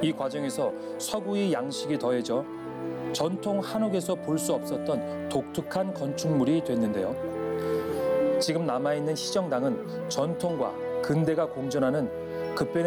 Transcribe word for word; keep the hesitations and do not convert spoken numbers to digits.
이 과정에서 서구의 양식이 더해져 전통 한옥에서 볼 수 없었던 독특한 건축물이 됐는데요. 지금 남아있는 희정당은 전통과 근대가 공존하는 급변의